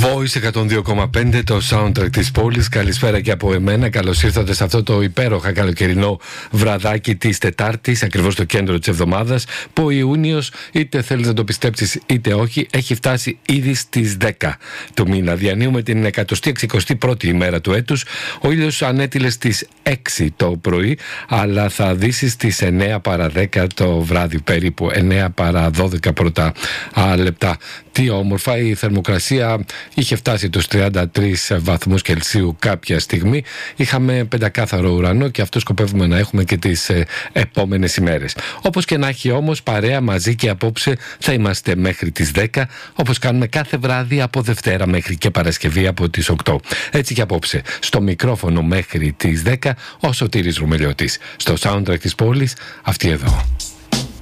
Voice 102,5, το soundtrack της πόλης. Καλησπέρα και από εμένα. Καλώς ήρθατε σε αυτό το υπέροχα καλοκαιρινό βραδάκι της Τετάρτης, ακριβώς στο κέντρο της εβδομάδας, που ο Ιούνιος, είτε θέλεις να το πιστέψεις είτε όχι, έχει φτάσει ήδη στις 10 του μήνα. Διανύουμε την 161η ημέρα του έτους. Ο ήλιος ανέτειλε στις 6 το πρωί, αλλά θα δύσει στις 9 παρά 10 το βράδυ, περίπου 9 παρά 12 πρώτα λεπτά. Τι όμορφα, η θερμοκρασία είχε φτάσει τους 33 βαθμούς Κελσίου κάποια στιγμή. Είχαμε πεντακάθαρο ουρανό και αυτό σκοπεύουμε να έχουμε και τις επόμενες ημέρες. Όπως και να έχει όμως, παρέα μαζί και απόψε θα είμαστε μέχρι τις 10, όπως κάνουμε κάθε βράδυ από Δευτέρα μέχρι και Παρασκευή από τις 8. Έτσι και απόψε, στο μικρόφωνο μέχρι τις 10, ο Σωτήρης Ρουμελιώτης. Στο soundtrack της πόλης, αυτή εδώ.